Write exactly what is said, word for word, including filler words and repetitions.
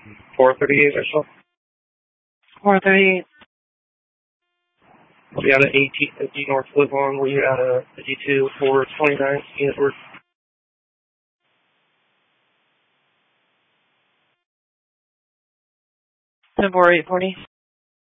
four thirty-eight or so. four thirty-eight. We had an eighteen fifty North Woodlawn. We had a fifty-two four twenty-nine Edward. ten four eight forty.